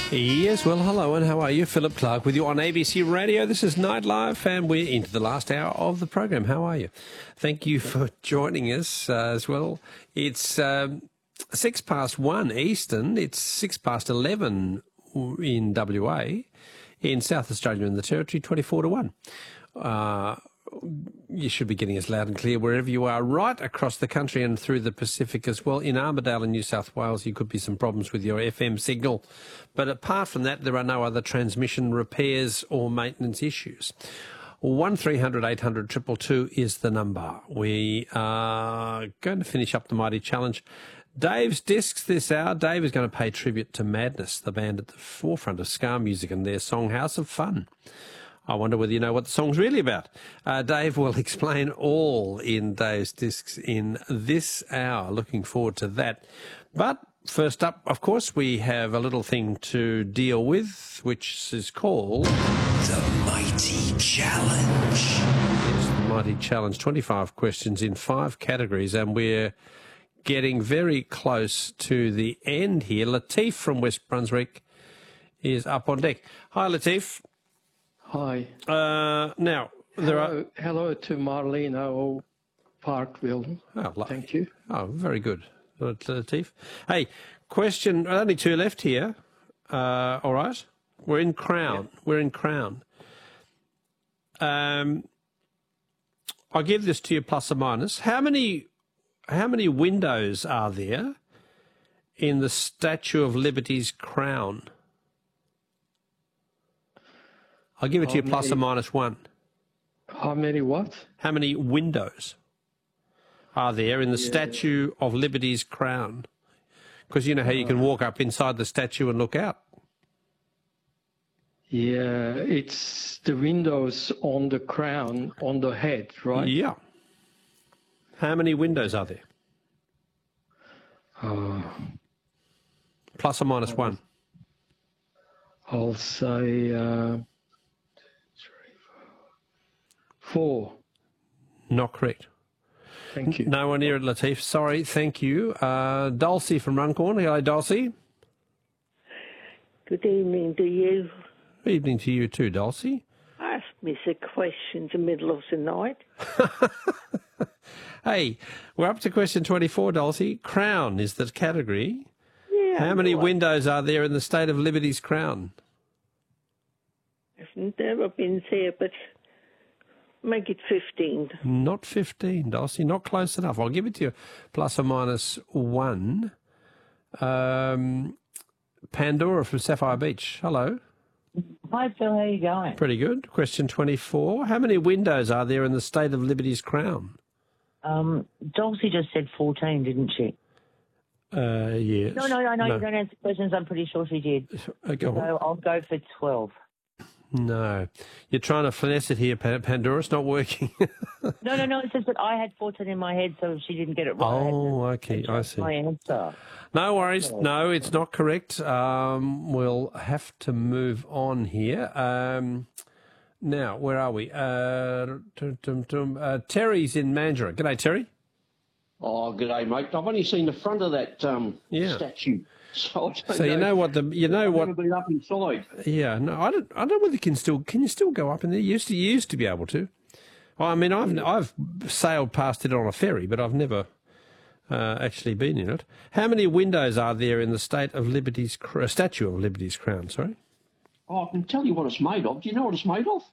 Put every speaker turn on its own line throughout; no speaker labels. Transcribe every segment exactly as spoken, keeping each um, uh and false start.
Yes, well, hello, and how are you? Philip Clark with you on A B C Radio. This is Night Live, and we're into the last hour of the program. How are you? Thank you for joining us uh, as well. It's um, six past one Eastern. It's six past eleven in W A. In South Australia and the Territory, twenty-four to one. Uh, you should be getting us loud and clear wherever you are, right across the country and through the Pacific as well. In Armidale in New South Wales, you could be some problems with your F M signal. But apart from that, there are no other transmission repairs or maintenance issues. one three hundred eight hundred two two two is the number. We are going to finish up the Mighty Challenge. Dave's Discs this hour. Dave is going to pay tribute to Madness, the band at the forefront of ska music, and their song House of Fun. I wonder whether you know what the song's really about. Uh, Dave will explain all in Dave's Discs in this hour. Looking forward to that. But first up, of course, we have a little thing to deal with, which is called...
The Mighty Challenge.
Yes, the Mighty Challenge. twenty-five questions in five categories, and we're getting very close to the end here. Latif from West Brunswick is up on deck. Hi, Latif.
Hi.
Uh, now, there
hello,
are...
hello to Marlena Parkville.
Oh, lo-
Thank you.
Oh, very good, Latif. Hey, question, only two left here. Uh, all right. We're in Crown.
Yeah.
We're in Crown. Um, I'll give this to you plus or minus. How many, how many windows are there in the Statue of Liberty's crown? I'll give it to
How
you plus or
many-
minus one.
How many what?
How many windows are there in the
Yeah.
Statue of Liberty's crown? Because you know how you can walk up inside the statue and look out.
Yeah, it's the windows on the crown, on the head, right?
Yeah. How many windows are there?
Uh,
Plus or minus one.
I'll say uh, four.
Not correct.
Thank you.
No one near it, Latif. Sorry, thank you. Uh, Dulcie from Runcorn. Hello, Dulcie.
Good evening to you.
Evening to you too, Dulcie.
Ask me a question in the middle of the night.
Hey, we're up to question twenty-four, Dulcie. Crown is the category.
Yeah.
How many
well,
windows are there in the State of Liberty's crown?
I've never been there, but make it fifteen.
Not fifteen, Dulcie. Not close enough. I'll give it to you plus or minus one. Um, Pandora from Sapphire Beach. Hello.
Hi, Phil. How you going?
Pretty good. Question twenty-four. How many windows are there in the State of Liberty's crown?
Um, Dulcie just said fourteen, didn't she?
Uh, yes.
No, no, no, no. You don't answer questions. I'm pretty sure she did.
Uh, go on.
So I'll go for twelve.
No. You're trying to finesse it here, Pa- Pandora. It's not working.
No, no, no. It says that I had fourteen in my head, so if she didn't get it right, I had to
Oh, okay. I
adjust
see.
my answer.
No worries. No, it's not correct. Um, we'll have to move on here. Um, now, where are we? Uh, tum, tum, tum. Uh, Terry's in Mandurah. G'day, Terry.
Oh, g'day, mate. I've only seen the front of that um,
Yeah.
statue, so I don't
So you know what the you know
I've
what
never been up inside.
Yeah, no, I don't. I don't know whether you can still. Can you still go up in there? You used to. You used to be able to. I mean, I've I've sailed past it on a ferry, but I've never uh, actually been in it. How many windows are there in the State of Liberty's cr- Statue of Liberty's crown? Sorry.
Oh, I can tell you what it's made of. Do you know what it's made of?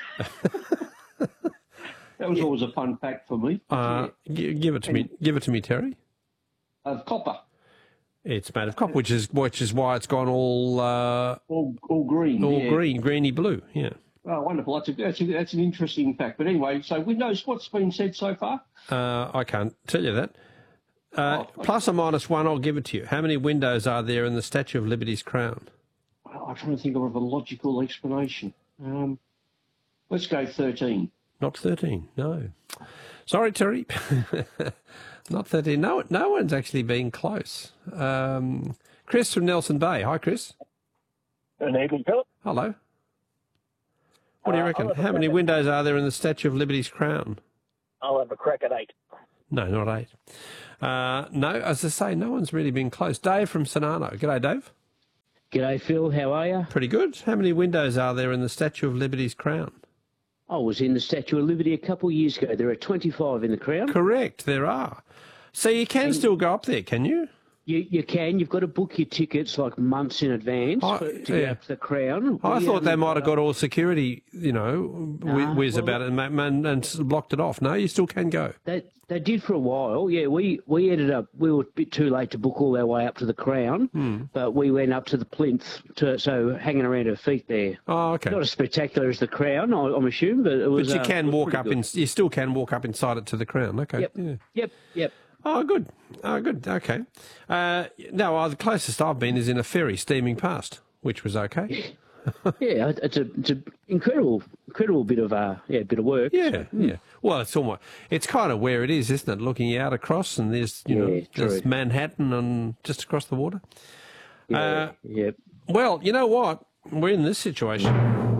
That was always a fun fact for me.
Uh, gi- give it to me. Give it to me, Terry.
Of copper,
It's made of copper, which is which is why it's gone all uh,
all, all green.
all
yeah.
green, greeny blue. Yeah.
Oh, wonderful. That's, a, that's, a, that's an interesting fact. But anyway, so Windows, what's been said so far?
Uh, I can't tell you that. Uh,
Oh,
plus or minus one, I'll give it to you. How many windows are there in the Statue of Liberty's crown?
Well, I'm trying to think of a logical explanation. Um, let's go thirteen.
Not thirteen, no. Sorry, Terry. Not thirteen. No, no one's actually been close. Um, Chris from Nelson Bay. Hi, Chris.
Good evening, Philip.
Hello. What do you
Uh,
reckon?
I'll have a
How many
crack at-
windows are there in the Statue of Liberty's crown?
I'll have a crack at eight.
No, not eight. Uh, no, as I say, no one's really been close. Dave from Sonano. G'day, Dave.
G'day, Phil. How are you?
Pretty good. How many windows are there in the Statue of Liberty's crown?
I was in the Statue of Liberty a couple of years ago. There are twenty-five in the crown.
Correct, there are. So you can still go up there, can you?
You you can. You've got to book your tickets like months in advance
I-
for, to
yeah.
get up to the crown.
I
We,
thought
um,
they might have got all security, you know,
Nah,
whiz
well,
about it and, ma- and, and blocked it off. No, you still can go.
They they did for a while. Yeah, we, we ended up we were a bit too late to book all our way up to the crown,
Hmm.
but we went up to the plinth, to so hanging around her feet there.
Oh, okay.
Not as spectacular as the crown, I, I'm assuming, but it was.
But you
uh,
can
it was
walk
pretty
up
good.
in. You still can walk up inside it to the crown. Okay.
Yep.
Yeah.
Yep. Yep.
Oh, good. Oh, good. Okay. Uh, no, uh, the closest I've been is in a ferry steaming past, which was okay.
Yeah, it's a it's an incredible incredible bit of uh yeah bit of work.
Yeah, yeah. Well, it's almost it's kind of where it is, isn't it? Looking out across, and there's you know
Yeah,
there's
true.
Manhattan and just across the water.
Yeah.
Uh,
yeah.
Well, you know what? We're in this situation.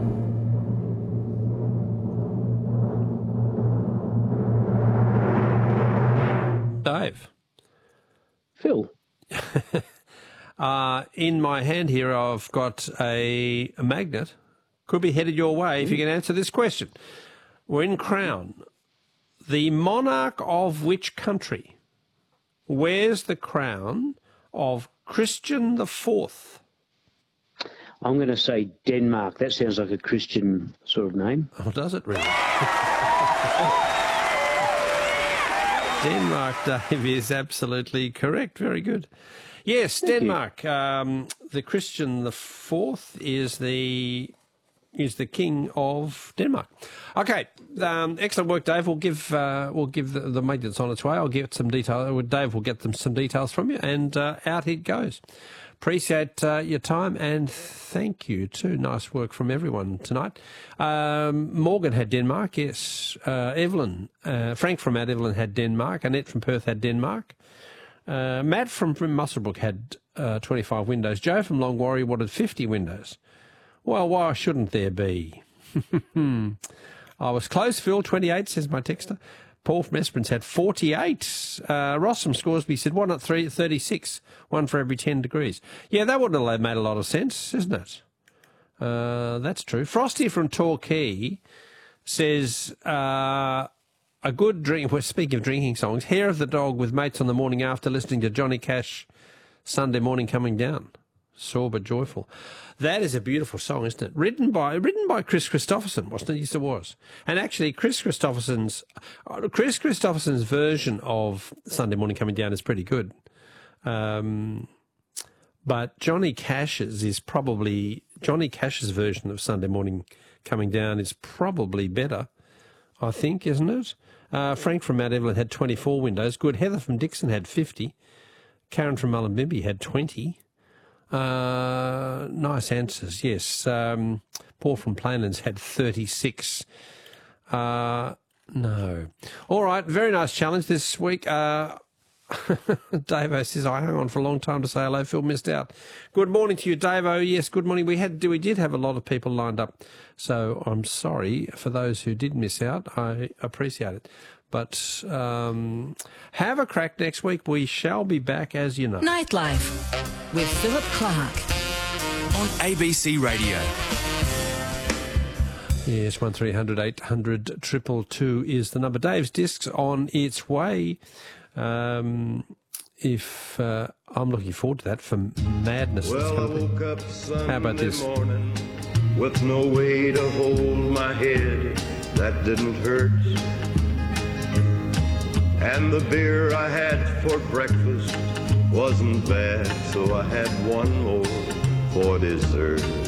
Dave.
Phil.
Uh, in my hand here, I've got a, a magnet. Could be headed your way if you can answer this question. We're in Crown. The monarch of which country wears the crown of Christian the Fourth?
I'm going to say Denmark. That sounds like a Christian sort of name.
Oh, does it really? Denmark, Dave, is absolutely correct. Very good. Yes,
Thank you.
Denmark. Um, the Christian the Fourth is the is the king of Denmark. Okay, um, excellent work, Dave. We'll give uh, we'll give the, the maintenance on its way. I'll get some detail. Dave will get them some details from you, and uh, out it goes. Appreciate uh, your time, and thank you too. Nice work from everyone tonight. Um, Morgan had Denmark, yes. Uh, Evelyn, uh, Frank from Mount Evelyn had Denmark. Annette from Perth had Denmark. Uh, Matt from, from Muswellbrook had uh, twenty-five windows. Joe from Long Warrior wanted fifty windows. Well, why shouldn't there be? I was close, Phil, twenty-eight, says my texter. Paul from Esperance had forty-eight. Uh, Ross from Scoresby said, why not three, thirty-six? One for every ten degrees. Yeah, that wouldn't have made a lot of sense, isn't it? Uh, that's true. Frosty from Torquay says, uh, a good drink, well, speaking of drinking songs, Hair of the Dog with mates on the morning after listening to Johnny Cash, Sunday Morning Coming Down. Sore but joyful. That is a beautiful song, isn't it? Written by written by Chris Christopherson, wasn't it? Yes, it was. And actually, Chris Christopherson's uh, Chris Christopherson's version of Sunday Morning Coming Down is pretty good. Um, but Johnny Cash's is probably Johnny Cash's version of Sunday Morning Coming Down is probably better, I think, isn't it? Uh, Frank from Mount Evelyn had twenty-four windows. Good. Heather from Dixon had fifty. Karen from Mullumbimby had twenty. Uh, nice answers, yes. Um, Paul from Plainlands had thirty-six. Uh, no. All right, very nice challenge this week. Uh, Davo says, I hung on for a long time to say hello. Phil missed out. Good morning to you, Davo. Yes, good morning. We had we did have a lot of people lined up, so I'm sorry for those who did miss out. I appreciate it. But um, have a crack next week. We shall be back, as you know.
Nightlife with Philip Clark
on A B C Radio.
Yes, one three hundred eight hundred two two two is the number. Dave's Discs on its way. Um, if uh, I'm looking forward to that for madness.
Well, I
It's
woke up Sunday
How about this?
morning with no way to hold my head that didn't hurt. And the beer I had for breakfast wasn't bad, so I had one more for dessert.